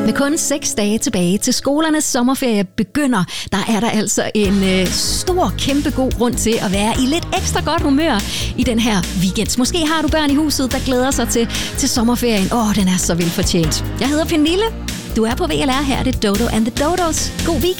Med kun 6 dage tilbage til skolernes sommerferie begynder, der er der altså en stor, kæmpe god grund til at være i lidt ekstra godt humør i den her weekend. Måske har du børn i huset, der glæder sig til sommerferien. Den er så velfortjent. Jeg hedder Pernille. Du er på VLR. Her er det Dodo and the Dodos. God weekend.